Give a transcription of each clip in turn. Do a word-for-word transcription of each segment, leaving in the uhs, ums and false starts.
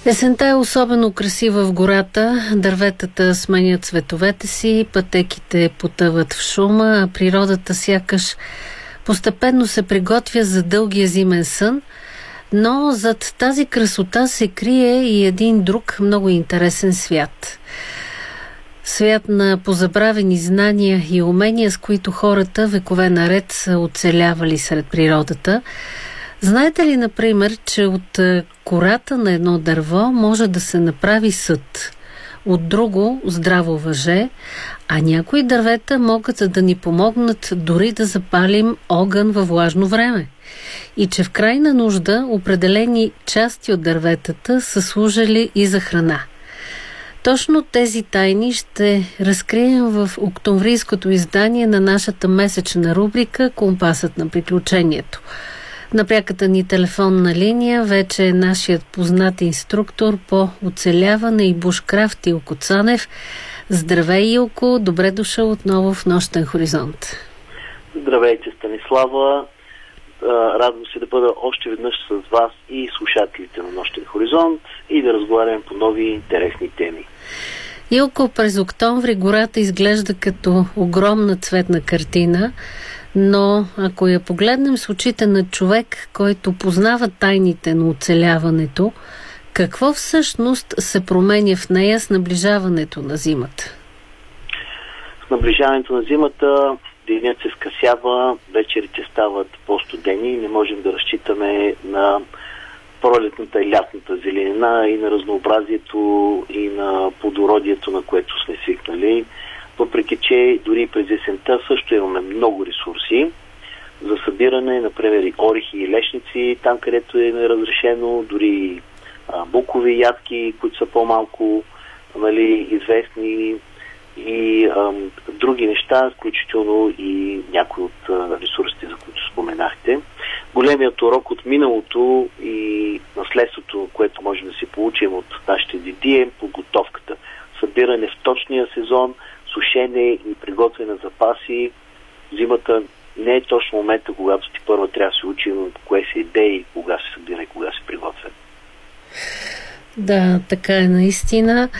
Есента е особено красива в гората. Дърветата сменят цветовете си, пътеките потъват в шума, а природата сякаш постепенно се приготвя за дългия зимен сън. Но зад тази красота се крие и един друг много интересен свят. Свят на позабравени знания и умения, с които хората векове наред са оцелявали сред природата. Знаете ли, например, че от кората на едно дърво може да се направи съд, от друго здраво въже, а някои дървета могат да ни помогнат дори да запалим огън във влажно време. И че в крайна нужда определени части от дърветата са служили и за храна. Точно тези тайни ще разкрием в октомврийското издание на нашата месечна рубрика «Компасът на приключението». На пряката ни телефонна линия вече е нашият познат инструктор по оцеляване и бушкрафт Илко Цанев. Здравей, Илко! Добре дошъл отново в Нощен хоризонт. Здравейте, Станислава! Радвам се да бъда още веднъж с вас и слушателите на Нощен хоризонт и да разговарям по нови интересни теми. Илко, през октомври гората изглежда като огромна цветна картина, но ако я погледнем с очите на човек, който познава тайните на оцеляването, какво всъщност се променя в нея с наближаването на зимата? С наближаването на зимата денят се скъсява, вечерите стават по-студени и не можем да разчитаме на пролетната и лятната зеленина и на разнообразието и на плодородието, на което сме свикнали. Въпреки че дори през есента също имаме много ресурси за събиране, например и орехи и лешници, там където е разрешено, дори а, букови ядки, които са по-малко нали, известни и а, други неща, включително и някои от а, ресурсите, за които споменахте. Големият урок от миналото и наследството, което можем да си получим от нашите деди, е подготовката. Събиране в точния сезон, сушене и приготвяне на запаси. Зимата не е точно момента, когато ти първо трябва да се учим кое се иде и кога се събира и кога се приготвя. Да, така е наистина.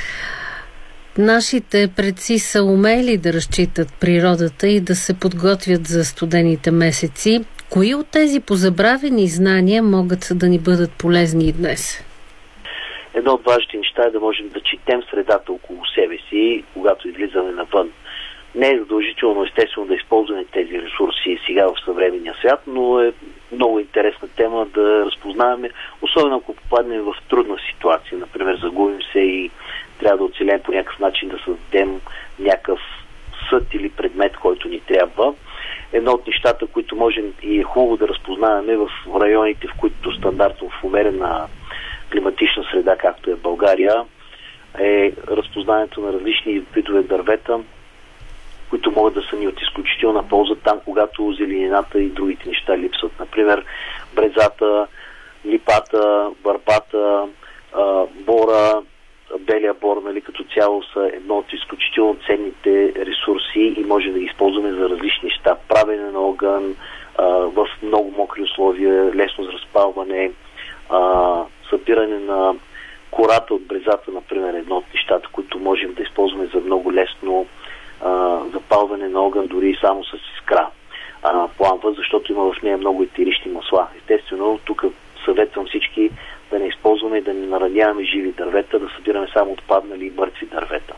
Нашите предци са умели да разчитат природата и да се подготвят за студените месеци. Кои от тези позабравени знания могат да ни бъдат полезни и днес? Едно от важните неща е да можем да четем средата около себе си, когато излизаме навън. Не е задължително, естествено, да използваме тези ресурси сега в съвременния свят, но е много интересна тема да разпознаваме, особено ако попаднем в трудна ситуация. Например, загубим се и трябва да оцелем по някакъв начин, да създадем някакъв съд или предмет, който ни трябва. Едно от нещата, които можем и е хубаво да разпознаваме в районите, в които стандартно в умерена климатична среда, както е в България, е разпознаването на различни видове дървета, които могат да са ни от изключителна полза там, когато зеленината и другите неща липсват. Например, брезата, липата, върбата, бора, белия бор, нали, като цяло са едно от изключително ценните ресурси и може да ги използваме за различни неща. Правене на огън в много мокри условия, лесно за разпалване, събиране на кората от брезата, например, едно от нещата, които можем да използваме за много лесно а, запалване на огън, дори само с искра а, пламва, защото има в нея много етерични масла. Естествено, тук съветвам всички да не използваме и да не нараняваме живи дървета, да събираме само отпаднали и мъртви дървета.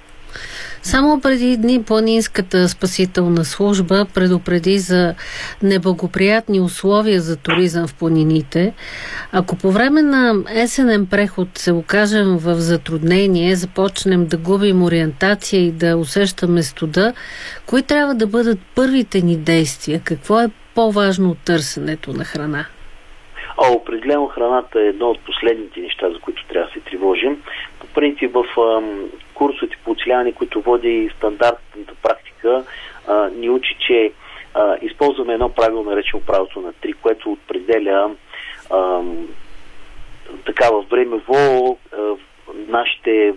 Само преди дни планинската спасителна служба предупреди за неблагоприятни условия за туризъм в планините. Ако по време на есенен преход се окажем в затруднение, започнем да губим ориентация и да усещаме студа, кои трябва да бъдат първите ни действия? Какво е по-важно от търсенето на храна? А, определено храната е едно от последните неща, за които трябва да се тревожим. По принцип в ам, курсовете по оцеляване, които води стандартната практика, а, ни учи, че а, използваме едно правило, наречено правилото на три, което определя ам, така във времево а, нашите